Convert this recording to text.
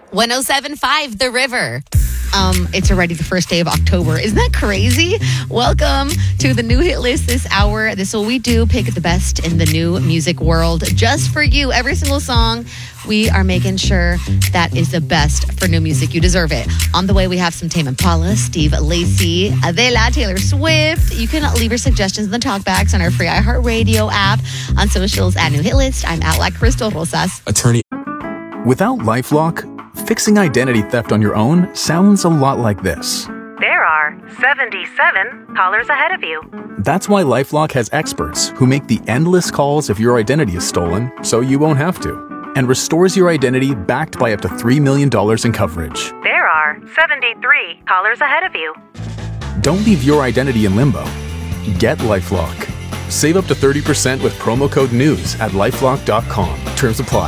107.5 The River. It's already the first day of October. Isn't that crazy? Welcome to the new hit list this hour. This is what we do. Pick the best in the new music world just for you. Every single song, we are making sure that is the best for new music. You deserve it. On the way, we have some Tame Impala, Steve Lacy, Adele, Taylor Swift. You can leave your suggestions in the talkbacks on our free iHeartRadio app, on socials at New Hit List. I'm at like Crystal Rosas. Attorney. Without LifeLock, fixing identity theft on your own sounds a lot like this. There are 77 callers ahead of you. That's why LifeLock has experts who make the endless calls if your identity is stolen, so you won't have to, and restores your identity backed by up to $3 million in coverage. There are 73 callers ahead of you. Don't leave your identity in limbo. Get LifeLock. Save up to 30% with promo code NEWS at LifeLock.com. Terms apply.